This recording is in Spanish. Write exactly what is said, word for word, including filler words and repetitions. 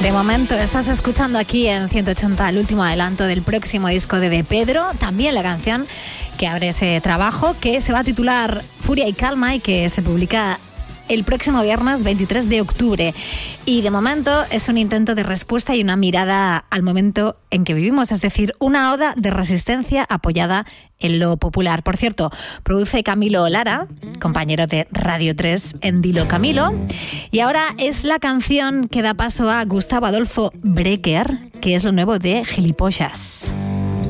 De momento estás escuchando aquí en ciento ochenta el último adelanto del próximo disco de De Pedro, también la canción que abre ese trabajo, que se va a titular Furia y Calma y que se publica el próximo viernes veintitrés de octubre. Y de momento es un intento de respuesta y una mirada al momento en que vivimos, es decir, una oda de resistencia apoyada en lo popular. Por cierto, produce Camilo Lara, compañero de Radio tres en Dilo Camilo. Y ahora es la canción que da paso a Gustavo Adolfo Brecker, que es lo nuevo de Gilipollas.